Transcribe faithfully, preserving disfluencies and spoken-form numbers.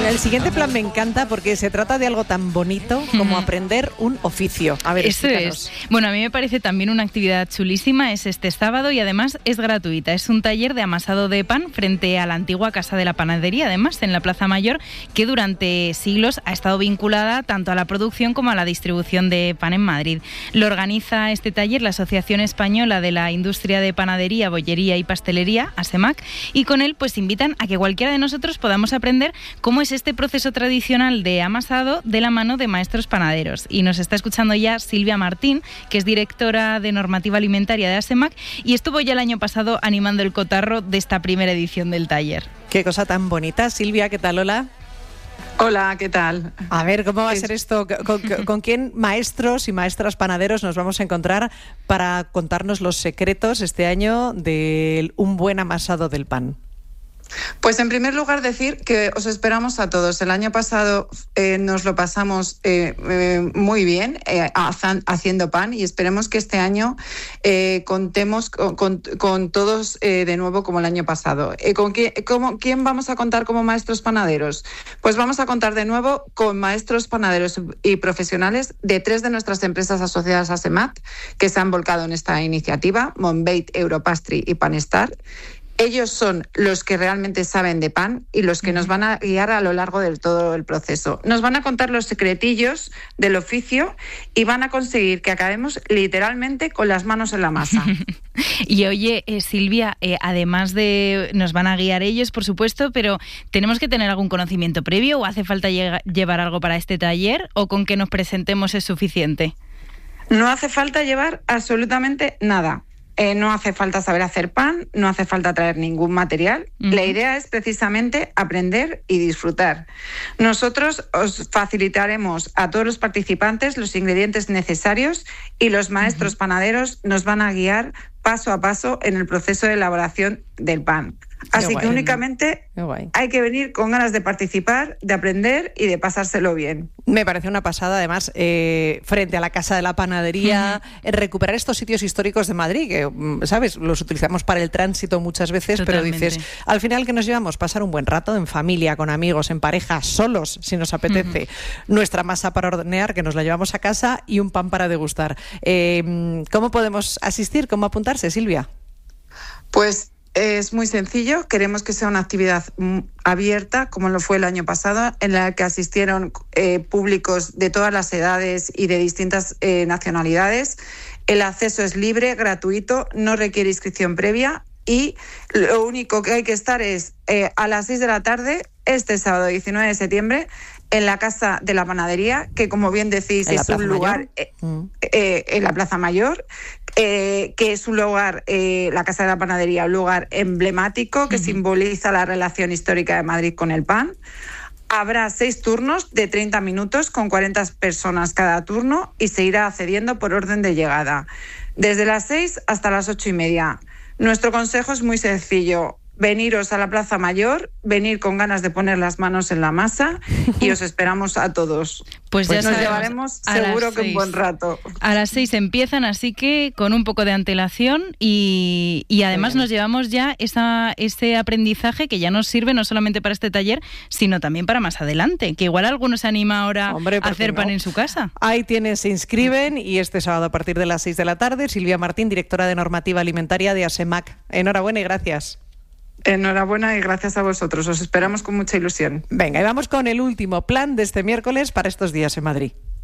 El siguiente plan me encanta porque se trata de algo tan bonito como aprender un oficio. A ver, Eso explícanos. es. Bueno, a mí me parece también una actividad chulísima. Es este sábado y además es gratuita. Es un taller de amasado de pan frente a la antigua Casa de la Panadería, además, en la Plaza Mayor, que durante siglos ha estado vinculada tanto a la producción como a la distribución de pan en Madrid. Lo organiza este taller la Asociación Española de la Industria de Panadería, Bollería y Pastelería, ASEMAC, y con él pues invitan a que cualquiera de nosotros podamos aprender cómo es este proceso tradicional de amasado de la mano de maestros panaderos. Y nos está escuchando ya Silvia Martín, que es directora de normativa alimentaria de ASEMAC y estuvo ya el año pasado animando el cotarro de esta primera edición del taller. Qué cosa tan bonita. Silvia, ¿qué tal? Hola. Hola, ¿qué tal? A ver, ¿cómo va a ser esto? ¿Con, con, con quién maestros y maestras panaderos nos vamos a encontrar para contarnos los secretos este año de un buen amasado del pan? Pues en primer lugar decir que os esperamos a todos. El año pasado eh, nos lo pasamos eh, eh, muy bien eh, haciendo pan y esperemos que este año eh, contemos con, con, con todos eh, de nuevo como el año pasado. Eh, ¿con quién, cómo, quién vamos a contar como maestros panaderos? Pues vamos a contar de nuevo con maestros panaderos y profesionales de tres de nuestras empresas asociadas a ASEMAC que se han volcado en esta iniciativa, Monbeit, Europastry y Panestar. Ellos son los que realmente saben de pan y los que nos van a guiar a lo largo de todo el proceso. Nos van a contar los secretillos del oficio y van a conseguir que acabemos literalmente con las manos en la masa. Y oye, eh, Silvia, eh, además de... nos van a guiar ellos, por supuesto, pero ¿tenemos que tener algún conocimiento previo o hace falta llega, llevar algo para este taller o con que nos presentemos es suficiente? No hace falta llevar absolutamente nada. Eh, no hace falta saber hacer pan, no hace falta traer ningún material. Uh-huh. La idea es precisamente aprender y disfrutar. Nosotros os facilitaremos a todos los participantes los ingredientes necesarios y los maestros uh-huh. panaderos nos van a guiar paso a paso en el proceso de elaboración del pan. Así guay, que únicamente hay que venir con ganas de participar, de aprender y de pasárselo bien. Me parece una pasada, además, eh, frente a la Casa de la Panadería, uh-huh. recuperar estos sitios históricos de Madrid, que, ¿sabes? Los utilizamos para el tránsito muchas veces, totalmente. Pero dices, al final, ¿qué nos llevamos? Pasar un buen rato en familia, con amigos, en pareja, solos, si nos apetece. Uh-huh. Nuestra masa para hornear, que nos la llevamos a casa, y un pan para degustar. Eh, ¿Cómo podemos asistir? ¿Cómo apuntarse, Silvia? Pues... es muy sencillo, queremos que sea una actividad abierta, como lo fue el año pasado, en la que asistieron eh, públicos de todas las edades y de distintas eh, nacionalidades. El acceso es libre, gratuito, no requiere inscripción previa y lo único que hay que estar es eh, a las seis de la tarde, este sábado diecinueve de septiembre, en la Casa de la Panadería, que como bien decís es un lugar eh, eh, en la Plaza Mayor, eh, que es un lugar, eh, la Casa de la Panadería, un lugar emblemático que uh-huh. simboliza la relación histórica de Madrid con el pan. Habrá seis turnos de treinta minutos con cuarenta personas cada turno y se irá accediendo por orden de llegada, desde las seis hasta las ocho y media. Nuestro consejo es muy sencillo. Veniros a la Plaza Mayor, venir con ganas de poner las manos en la masa y os esperamos a todos. Pues ya pues nos llevaremos seguro que un buen rato. A las seis empiezan, así que con un poco de antelación y, y además nos llevamos ya esa, ese aprendizaje que ya nos sirve no solamente para este taller, sino también para más adelante, que igual alguno se anima ahora Hombre, a hacer no? pan en su casa. Ahí tienes, se inscriben y este sábado a partir de las seis de la tarde, Silvia Martín, directora de normativa alimentaria de ASEMAC. Enhorabuena y gracias. Enhorabuena y gracias a vosotros. Os esperamos con mucha ilusión. Venga, y vamos con el último plan de este miércoles para estos días en Madrid.